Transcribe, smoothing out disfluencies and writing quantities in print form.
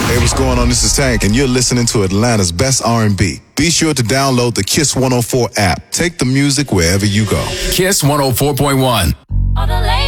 Hey, what's going on? This is Tank, and you're listening to Atlanta's best R&B. Be sure to download the Kiss 104 app. Take the music wherever you go. Kiss 104.1.